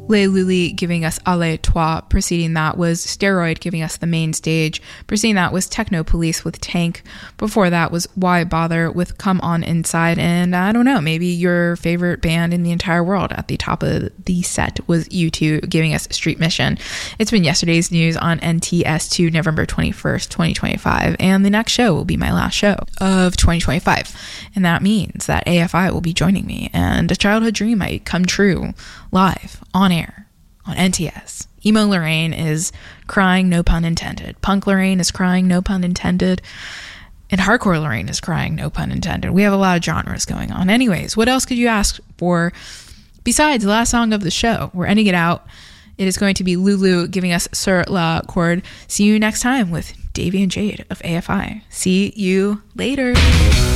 Les Luli giving us Allez Toi. Preceding that was Steroid giving us The Main Stage. Preceding that was Techno Police with Tank. Before that was Why Bother with Come On Inside. And I don't know, maybe your favorite band in the entire world at the top of the set was U2 giving us Street Mission. It's been yesterday's news on NTS2 November 21st, 2025. And the next show will be my last show of 2025. And that means that AFI will be joining me and a childhood dream might come true live on air on NTS. Emo Lorraine is crying, no pun intended. Punk Lorraine is crying, no pun intended. And hardcore Lorraine is crying, no pun intended. We have a lot of genres going on. Anyways, what else could you ask for besides the last song of the show? We're ending it out. It is going to be Lulu giving us Sur la Corde. See you next time with Davey and Jade of AFI. See you later.